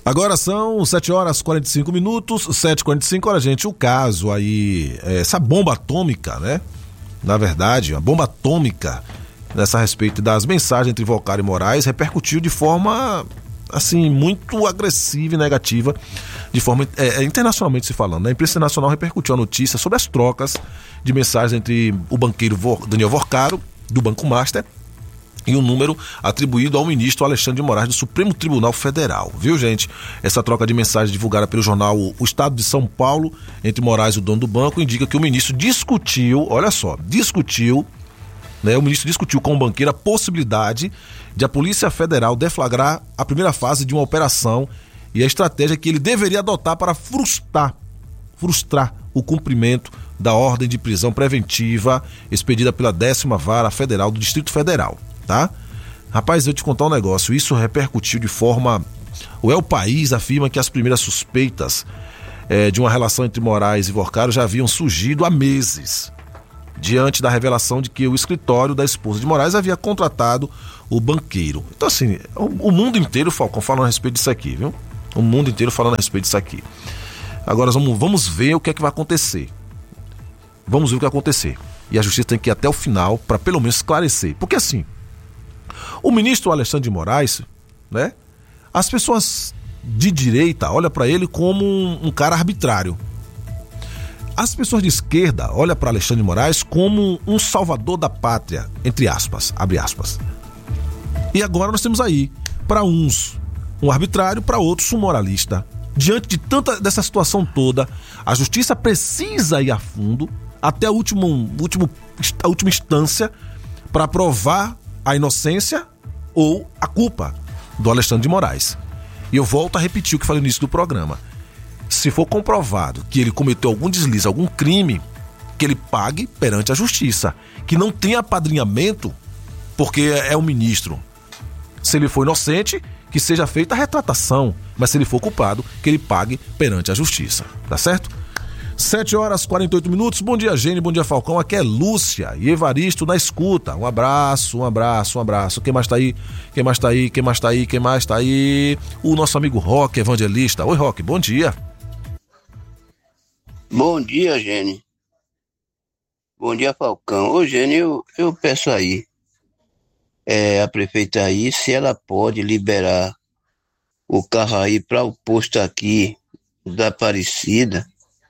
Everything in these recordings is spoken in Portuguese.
Agora são 7h45, 7h45. Olha, gente, o caso aí, essa bomba atômica, né? Na verdade, a bomba atômica, nessa respeito das mensagens entre Volcário e Moraes, repercutiu de forma, assim, muito agressiva e negativa, de forma, internacionalmente se falando, né? A imprensa nacional repercutiu a notícia sobre as trocas de mensagens entre o banqueiro Daniel Volcário, do Banco Master, e um número atribuído ao ministro Alexandre de Moraes do Supremo Tribunal Federal, viu, gente? Essa troca de mensagens divulgada pelo jornal O Estado de São Paulo entre Moraes e o dono do banco indica que o ministro discutiu, olha só, né? O ministro discutiu com o banqueiro a possibilidade de a Polícia Federal deflagrar a primeira fase de uma operação e a estratégia que ele deveria adotar para frustrar o cumprimento da ordem de prisão preventiva expedida pela 10ª Vara Federal do Distrito Federal. Tá? Rapaz, eu te contar um negócio, isso repercutiu de forma... O El País afirma que as primeiras suspeitas de uma relação entre Moraes e Volcário já haviam surgido há meses, diante da revelação de que o escritório da esposa de Moraes havia contratado o banqueiro. Então, assim, o mundo inteiro, Falcão, falando a respeito disso aqui, viu? O mundo inteiro falando a respeito disso aqui. Agora vamos ver o que é que vai acontecer. Vamos ver o que vai acontecer. E a justiça tem que ir até o final para pelo menos esclarecer. Porque assim, o ministro Alexandre de Moraes, né? As pessoas de direita olham para ele como um cara arbitrário. As pessoas de esquerda olham para Alexandre de Moraes como um salvador da pátria, entre aspas, abre aspas. E agora nós temos aí, para uns, um arbitrário, para outros, um moralista. Diante de dessa situação toda, a justiça precisa ir a fundo, até a última instância, para provar a inocência ou a culpa do Alexandre de Moraes. E eu volto a repetir o que falei no início do programa. Se for comprovado que ele cometeu algum deslize, algum crime, que ele pague perante a justiça. Que não tenha apadrinhamento, porque é um ministro. Se ele for inocente, que seja feita a retratação. Mas se ele for culpado, que ele pague perante a justiça. Tá certo? 7h48. Bom dia, Gene. Bom dia, Falcão. Aqui é Lúcia e Evaristo na escuta. Um abraço. Quem mais tá aí? O nosso amigo Roque, evangelista. Oi, Roque. Bom dia. Bom dia, Gene. Bom dia, Falcão. Ô, Gene, eu peço aí, a prefeita aí, se ela pode liberar o carro aí para o posto aqui da Aparecida,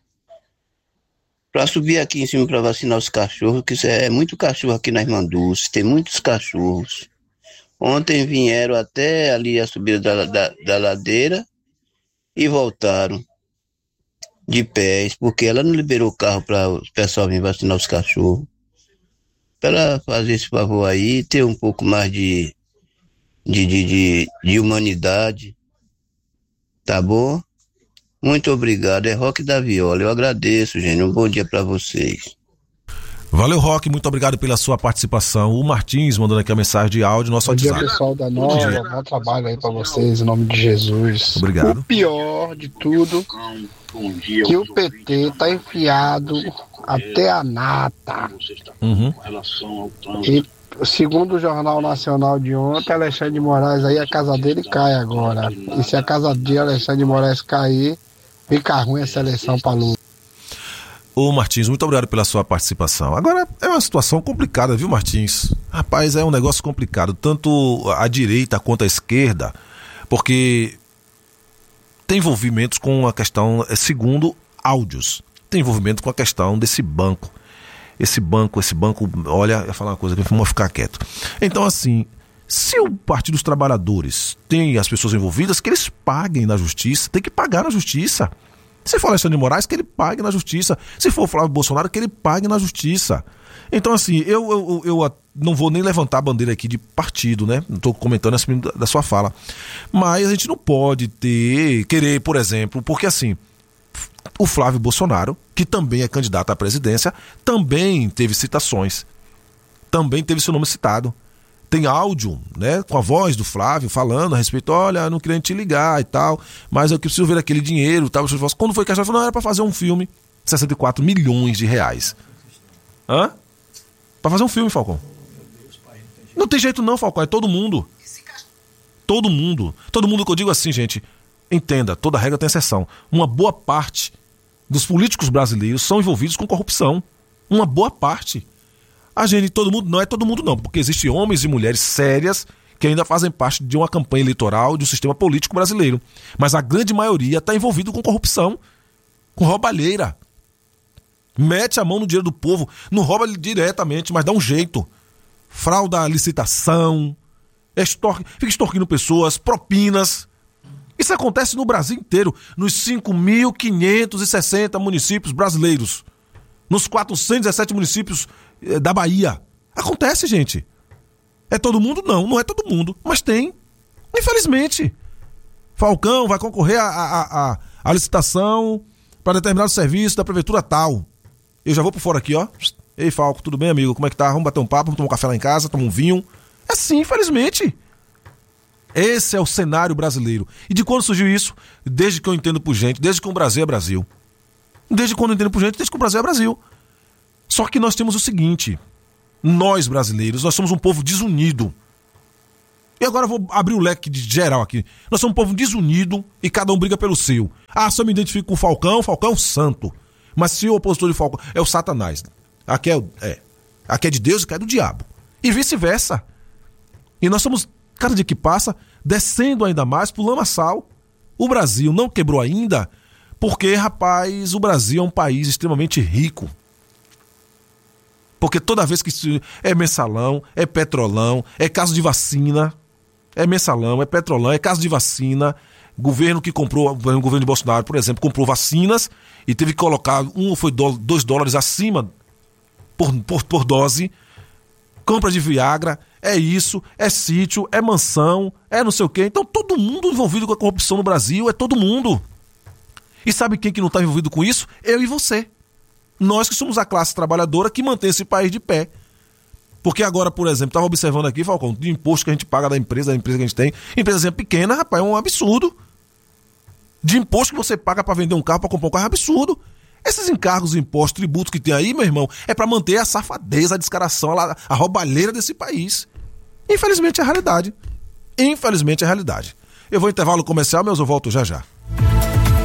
para subir aqui em cima para vacinar os cachorros, que é muito cachorro aqui na Irmã Dulce, tem muitos cachorros. Ontem vieram até ali a subida da ladeira e voltaram de pés, porque ela não liberou o carro para o pessoal vir vacinar os cachorros. Para ela fazer esse favor aí, ter um pouco mais de humanidade, tá bom? Muito obrigado, é Roque da Viola, eu agradeço, gente, um bom dia para vocês. Valeu, Roque, muito obrigado pela sua participação. O Martins mandando aqui a mensagem de áudio no nosso WhatsApp. Bom dia, pessoal da Nova, bom trabalho aí pra vocês, em nome de Jesus. Obrigado. O pior de tudo, que o PT tá enfiado até a nata. E segundo o Jornal Nacional de ontem, Alexandre de Moraes aí, a casa dele cai agora. E se a casa de Alexandre de Moraes cair, fica ruim a seleção pra Lula. Ô Martins, muito obrigado pela sua participação. Agora, é uma situação complicada, viu, Martins? Rapaz, é um negócio complicado, tanto a direita quanto a esquerda, porque tem envolvimentos com a questão, segundo áudios, tem envolvimento com a questão desse banco. Esse banco, olha, eu ia falar uma coisa que vamos ficar quieto. Então, assim, se o Partido dos Trabalhadores tem as pessoas envolvidas, que eles paguem na justiça, tem que pagar na justiça. Se for Alexandre de Moraes, que ele pague na justiça. Se for o Flávio Bolsonaro, que ele pague na justiça. Então, assim, eu não vou nem levantar a bandeira aqui de partido, né? Não estou comentando assim da sua fala. Mas a gente não pode querer, por exemplo, porque assim, o Flávio Bolsonaro, que também é candidato à presidência, também teve citações. Também teve seu nome citado. Tem áudio, né, com a voz do Flávio falando a respeito, olha, não queria te ligar e tal, mas eu preciso ver aquele dinheiro e tal. Quando foi que a gente falou, não, era pra fazer um filme, 64 milhões de reais. Hã? Pra fazer um filme, Falcão. Não tem jeito não, Falcão, é todo mundo. Todo mundo que eu digo assim, gente, entenda, toda regra tem exceção. Uma boa parte dos políticos brasileiros são envolvidos com corrupção. Uma boa parte. A gente, todo mundo, não é todo mundo não, porque existem homens e mulheres sérias que ainda fazem parte de uma campanha eleitoral, de um sistema político brasileiro. Mas a grande maioria está envolvido com corrupção, com roubalheira. Mete a mão no dinheiro do povo, não rouba diretamente, mas dá um jeito. Frauda a licitação, fica extorquindo pessoas, propinas. Isso acontece no Brasil inteiro, nos 5.560 municípios brasileiros, nos 417 municípios da Bahia. Acontece, gente. É todo mundo? Não é todo mundo, mas tem. Infelizmente. Falcão vai concorrer à licitação para determinado serviço da prefeitura tal. Eu já vou por fora aqui, ó. Ei, Falco, tudo bem, amigo? Como é que tá? Vamos bater um papo, vamos tomar um café lá em casa, tomar um vinho. É assim, infelizmente. Esse é o cenário brasileiro. E de quando surgiu isso? Desde que eu entendo por gente, desde que o Brasil é Brasil. Desde quando eu entendo por gente, desde que o Brasil é Brasil. Só que nós temos o seguinte: nós brasileiros, nós somos um povo desunido. E agora eu vou abrir o leque de geral aqui. Nós somos um povo desunido e cada um briga pelo seu. Ah, se eu me identifico com o Falcão é um santo. Mas se o opositor de Falcão é o Satanás. Aqui é de Deus e aqui é do diabo. E vice-versa. E nós somos, cada dia que passa, descendo ainda mais pro lamaçal. O Brasil não quebrou ainda porque, rapaz, o Brasil é um país extremamente rico. Porque toda vez que é mensalão, é petrolão, é caso de vacina, é mensalão, é petrolão, é caso de vacina. Governo que comprou, o governo de Bolsonaro, por exemplo, comprou vacinas e teve que colocar $2 acima por dose. Compra de Viagra, é isso, é sítio, é mansão, é não sei o quê. Então todo mundo envolvido com a corrupção no Brasil, é todo mundo. E sabe quem que não está envolvido com isso? Eu e você. Nós que somos a classe trabalhadora que mantém esse país de pé. Porque agora, por exemplo, estava observando aqui, Falcão, de imposto que a gente paga da empresa que a gente tem. Empresazinha pequena, rapaz, é um absurdo. De imposto que você paga para vender um carro, para comprar um carro, é absurdo. Esses encargos, impostos, tributos que tem aí, meu irmão, é para manter a safadeza, a descaração, a roubalheira desse país. Infelizmente é a realidade. Infelizmente é a realidade. Eu vou intervalo comercial, mas eu volto já já.